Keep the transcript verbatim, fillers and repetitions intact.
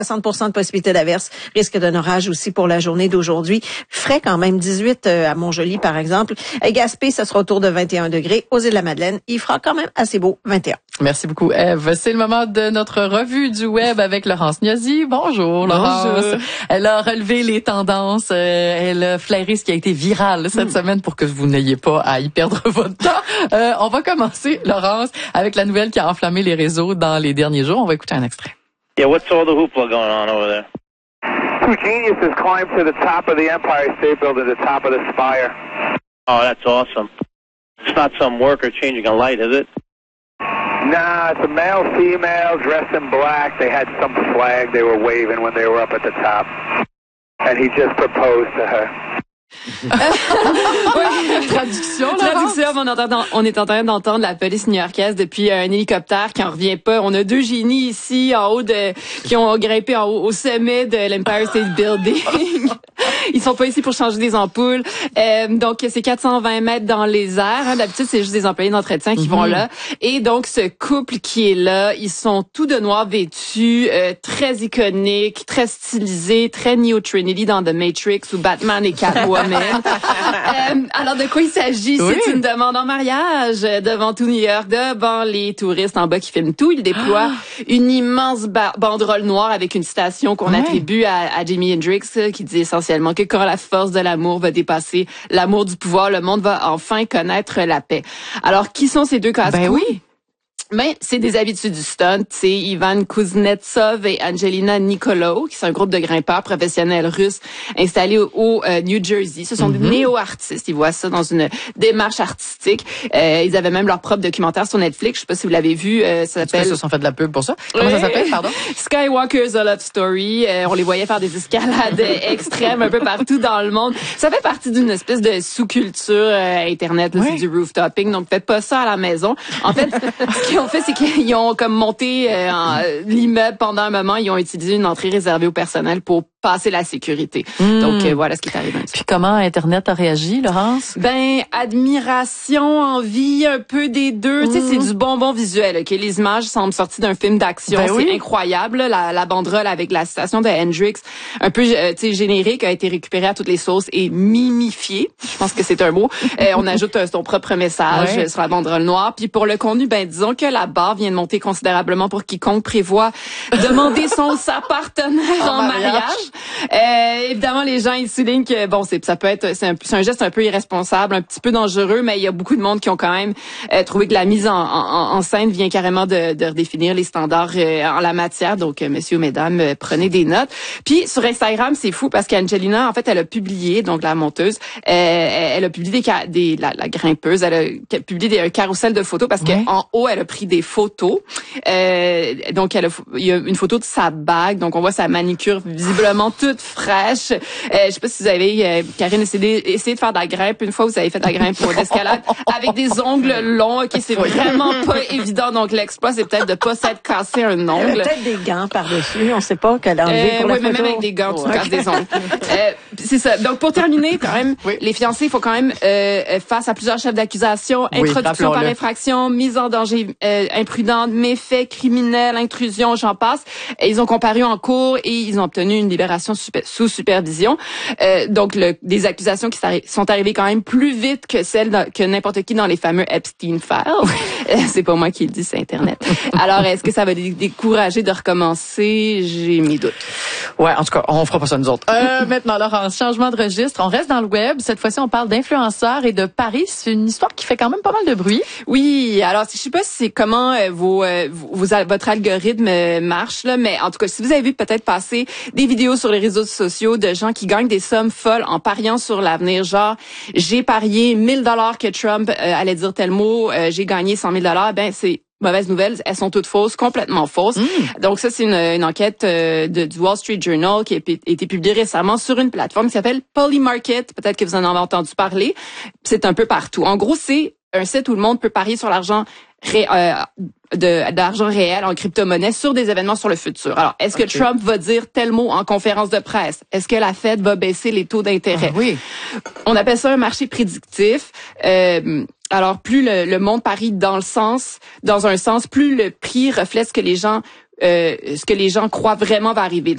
soixante pour cent de possibilité d'averse, risque d'un orage aussi pour la journée d'aujourd'hui. Frais quand même, dix-huit à Montjoly par exemple. À Gaspé, ça sera autour de vingt et un degrés. Aux îles de la Madeleine, il fera quand même assez beau, vingt et un. Merci beaucoup, Ève. C'est le moment de notre revue du web avec Laurence Gnosi. Bonjour, Laurence. Bonjour. Elle a relevé les tendances. Euh, elle a flairé ce qui a été viral cette mmh. semaine pour que vous n'ayez pas à y perdre votre temps. Euh, on va commencer, Laurence, avec la nouvelle qui a enflammé les réseaux dans les derniers jours. On va écouter un extrait. Yeah, what's all the hoopla going on over there? Two geniuses climbed to the top of the Empire State Building, the top of the spire. Oh, that's awesome. It's not some worker changing a light, is it? Nah, it's a male, female, dressed in black. They had some flag they were waving when they were up at the top. And he just proposed to her. Traduction, Traduction, on, entend, on est en train d'entendre la police new-yorkaise depuis un hélicoptère qui en revient pas. On a deux génies ici en haut de, qui ont grimpé en haut, au sommet de l'Empire State Building. Ils sont pas ici pour changer des ampoules. Euh, donc, c'est quatre cent vingt mètres dans les airs. Hein. D'habitude, c'est juste des employés d'entretien qui mm-hmm. vont là. Et donc, ce couple qui est là, ils sont tout de noir vêtus, euh, très iconiques, très stylisés, très Neo-Trinity dans The Matrix ou Batman et Catwoman. euh, alors, de quoi il s'agit? Oui. C'est une demande en mariage devant tout New York, devant les touristes en bas qui filment tout. Il déploie ah. une immense ba- banderole noire avec une citation qu'on ouais. attribue à, à Jimi Hendrix qui dit essentiellement que quand la force de l'amour va dépasser l'amour du pouvoir, le monde va enfin connaître la paix. Alors, qui sont ces deux casse-couilles? Ben oui. Mais c'est des habitudes du stunt. C'est Ivan Kuznetsov et Angelina Nikolov, qui sont un groupe de grimpeurs professionnels russes installés au, au euh, New Jersey. Ce sont mm-hmm. des néo-artistes. Ils voient ça dans une démarche artistique. Euh, ils avaient même leur propre documentaire sur Netflix. Je sais pas si vous l'avez vu. Euh, ça s'appelle... Ils se sont fait de la pub pour ça. Comment ouais. ça s'appelle, pardon? Skywalker's A Love Story. Euh, on les voyait faire des escalades extrêmes un peu partout dans le monde. Ça fait partie d'une espèce de sous-culture euh, Internet. Là, ouais. C'est du rooftoping. Donc, faites pas ça à la maison. En fait, ce qui ont fait, c'est qu'ils ont comme monté euh, en, l'immeuble pendant un moment. Ils ont utilisé une entrée réservée au personnel pour passer la sécurité. Mmh. Donc, euh, voilà ce qui est arrivé. Puis comment Internet a réagi, Laurence? Ben, admiration, envie, un peu des deux. Mmh. Tu sais, c'est du bonbon visuel. Okay? Les images semblent sorties d'un film d'action. Ben c'est oui. incroyable. La, la banderole avec la citation de Hendrix, un peu euh, tu sais générique, a été récupérée à toutes les sauces et mimifiée. Je pense que c'est un mot. euh, on ajoute euh, son propre message ouais. sur la banderole noire. Puis pour le contenu, ben disons que la barre vient de monter considérablement pour quiconque prévoit demander son sa partenaire en, en mariage. mariage. Euh, évidemment, les gens ils soulignent que bon, c'est ça peut être c'est un, c'est un geste un peu irresponsable, un petit peu dangereux, mais il y a beaucoup de monde qui ont quand même euh, trouvé que la mise en, en, en scène vient carrément de, de redéfinir les standards euh, en la matière. Donc, euh, messieurs, mesdames, euh, prenez des notes. Puis sur Instagram, c'est fou parce qu'Angelina, en fait, elle a publié, donc la monteuse, euh, elle a publié des, des la, la grimpeuse, elle a publié des, un carrousel de photos parce ouais. qu'en haut, elle a pris des photos. Euh, donc, elle a, il y a une photo de sa bague, donc on voit sa manicure visiblement toute fraîche. Euh, je sais pas si vous avez, euh, Karine, essayé, essayé de faire de la grimpe. Une fois, vous avez fait de la grimpe pour l'escalade avec des ongles longs. Ok, c'est vraiment pas évident. Donc, l'exploit, c'est peut-être de pas s'être cassé un ongle. Peut-être des gants par-dessus. On sait pas qu'elle a enlevé euh, pour la oui, photo. mais même avec des gants, tu ouais. casses des ongles. euh, c'est ça. Donc, pour terminer, quand même, oui. les fiancés, il faut quand même euh, face à plusieurs chefs d'accusation, oui, introduction par infraction, mise en danger euh, imprudente, méfait criminel, intrusion, j'en passe. Et ils ont comparu en cours et ils ont obtenu une libération super, sous supervision. Euh, donc, le, des accusations qui sont arrivées quand même plus vite que celles de, que n'importe qui dans les fameux Epstein Files. c'est pas moi qui le dis, c'est Internet. Alors, est-ce que ça va les décourager de recommencer? J'ai mes doutes. Ouais, en tout cas, on fera pas ça nous autres. Euh, maintenant, Laurence, changement de registre. On reste dans le web. Cette fois-ci, on parle d'influenceurs et de Paris. C'est une histoire qui fait quand même pas mal de bruit. Oui. Alors, je sais pas si c'est comment euh, vos, euh, vos, votre algorithme euh, marche, là, mais en tout cas, si vous avez vu peut-être passer des vidéos sur les réseaux sociaux de gens qui gagnent des sommes folles en pariant sur l'avenir. Genre, j'ai parié mille dollars que Trump euh, allait dire tel mot, euh, j'ai gagné cent mille dollars. Ben, c'est mauvaise nouvelle, elles sont toutes fausses, complètement fausses. Mm. Donc ça, c'est une, une enquête euh, de, du Wall Street Journal qui a été publiée récemment sur une plateforme qui s'appelle Polymarket. Peut-être que vous en avez entendu parler. C'est un peu partout. En gros, c'est un site où le monde peut parier sur l'argent ré, euh, de d'argent réel en crypto-monnaie sur des événements sur le futur. Alors, est-ce que okay. Trump va dire tel mot en conférence de presse? Est-ce que la Fed va baisser les taux d'intérêt? Ah, oui. On appelle ça un marché prédictif. Euh, alors, plus le, le monde parie dans le sens, dans un sens, plus le prix reflète ce que les gens, euh, ce que les gens croient vraiment va arriver.